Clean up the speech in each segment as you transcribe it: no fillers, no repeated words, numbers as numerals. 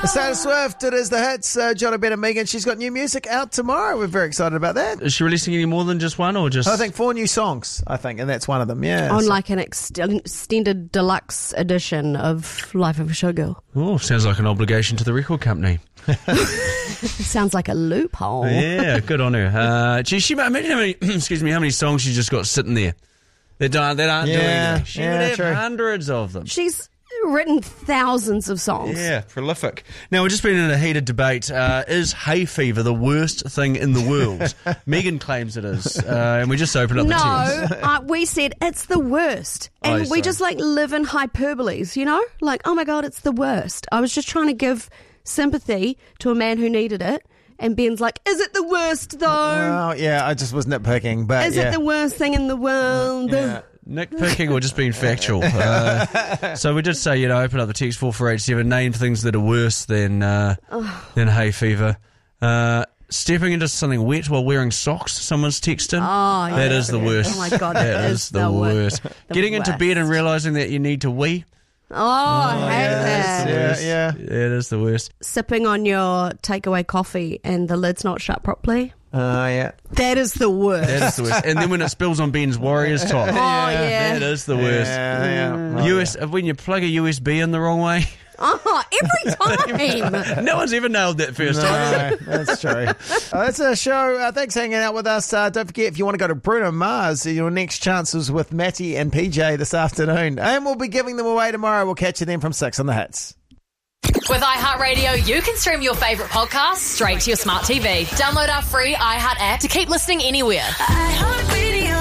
Taylor Swift, it is the hits. John Ben and Megan, she's got new music out tomorrow. We're very excited about that. Is she releasing any more than just one, or just? I think 4 new songs, and that's one of them, yeah. On like an extended deluxe edition of Life of a Showgirl. Oh, sounds like an obligation to the record company. Sounds like a loophole. Yeah, good on her. She imagine how many, how many songs she just got sitting there that aren't doing anything. She would have hundreds of them. She's written thousands of songs. Yeah, prolific. Now, we've just been in a heated debate. Is hay fever the worst thing in the world? Megan claims it is. And we just opened up the text. No, we said it's the worst. And we just live in hyperboles, you know? Like, oh my God, it's the worst. I was just trying to give sympathy to a man who needed it. And Ben's like, is it the worst though? Well, yeah, I just was nitpicking. But is it the worst thing in the world? Yeah. Nitpicking or just being factual. So we did say, open up the text 4487, name things that are worse than hay fever. Stepping into something wet while wearing socks, someone's texted. Oh, yeah. That is the worst. Oh my God, that is the worst. Getting into bed and realising that you need to wee. Oh, I hate that. Yeah. It is the worst. Sipping on your takeaway coffee and the lid's not shut properly. Yeah. That is the worst. That is the worst. And then when it spills on Ben's Warriors top. Oh, yeah. That is the worst. Yeah. When you plug a USB in the wrong way. Oh, every time. No one's ever nailed that first time. That's true. That's a show. Thanks for hanging out with us. Don't forget, if you want to go to Bruno Mars, your next chance is with Matty and PJ this afternoon. And we'll be giving them away tomorrow. We'll catch you then from 6 on the hits. With iHeartRadio, you can stream your favourite podcasts straight to your smart TV. Download our free iHeart app to keep listening anywhere. iHeartRadio.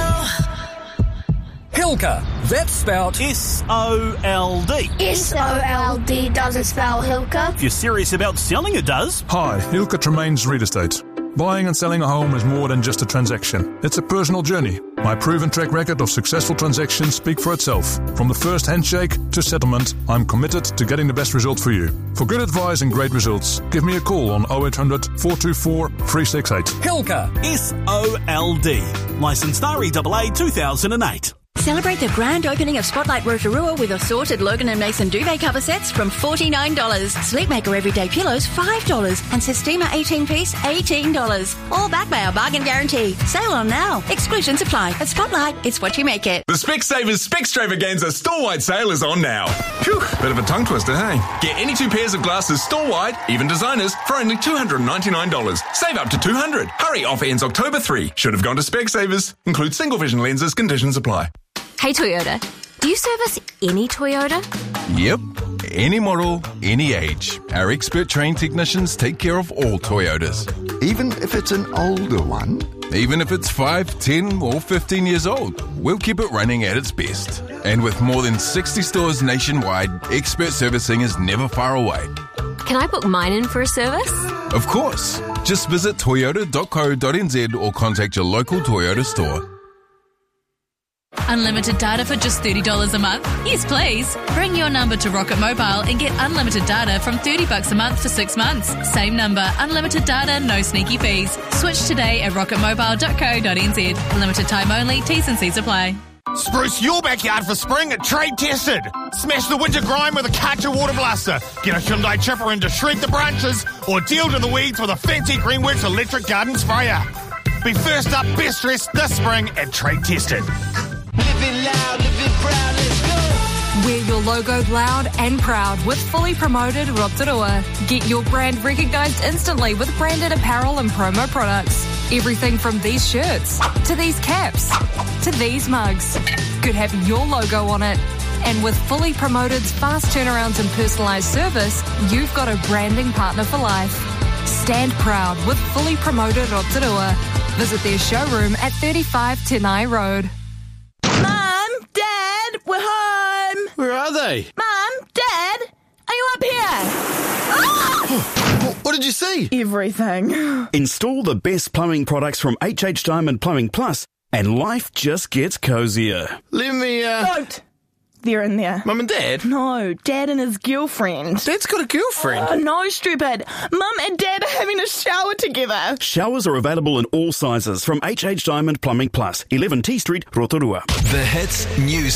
Hilka, that's spelled S-O-L-D. S-O-L-D doesn't spell Hilka. If you're serious about selling, it does. Hi, Hilka Tremaines Real Estate. Buying and selling a home is more than just a transaction. It's a personal journey. My proven track record of successful transactions speak for itself. From the first handshake to settlement, I'm committed to getting the best result for you. For good advice and great results, give me a call on 0800 424 368. Hilka. S-O-L-D. Licensed REAA 2008. Celebrate the grand opening of Spotlight Rotorua with assorted Logan & Mason duvet cover sets from $49. Sleepmaker Everyday Pillows, $5. And Sistema 18-piece, $18. All backed by our bargain guarantee. Sale on now. Exclusions apply. At Spotlight, it's what you make it. The Specsavers Specstravaganza store-wide sale is on now. Phew, bit of a tongue twister, hey? Get any 2 pairs of glasses store-wide, even designers, for only $299. Save up to $200. Hurry, offer ends October 3. Should have gone to Specsavers. Include single vision lenses, conditions apply. Hey Toyota, do you service any Toyota? Yep, any model, any age. Our expert trained technicians take care of all Toyotas. Even if it's an older one? Even if it's 5, 10 or 15 years old, we'll keep it running at its best. And with more than 60 stores nationwide, expert servicing is never far away. Can I book mine in for a service? Of course. Just visit toyota.co.nz or contact your local Toyota store. Unlimited data for just $30 a month? Yes, please. Bring your number to Rocket Mobile and get unlimited data from $30 a month for 6 months. Same number, unlimited data, no sneaky fees. Switch today at rocketmobile.co.nz. Limited time only, T's and C's apply. Spruce your backyard for spring at Trade Tested. Smash the winter grime with a Karcher water blaster. Get a Hyundai chipper in to shred the branches, or deal to the weeds with a fancy Greenworks electric garden sprayer. Be first up, best dressed this spring at Trade Tested. Living loud, living proud, let's go. Wear your logo loud and proud with fully promoted Rotorua. Get your brand recognised instantly with branded apparel and promo products. Everything from these shirts, to these caps, to these mugs. Could have your logo on it. And with Fully Promoted's fast turnarounds and personalised service, you've got a branding partner for life. Stand proud with Fully Promoted Rotorua. Visit their showroom at 35 Tenai Road. Mum, Dad, we're home. Where are they? Mum, Dad, are you up here? Ah! What did you see? Everything. Install the best plumbing products from HH Diamond Plumbing Plus, and life just gets cozier. Let me, Don't. They're in there. Mum and Dad? No, Dad and his girlfriend. Dad's got a girlfriend? Oh, no, stupid. Mum and Dad are having a shower together. Showers are available in all sizes from HH Diamond Plumbing Plus, 11 T Street, Rotorua. The Hits News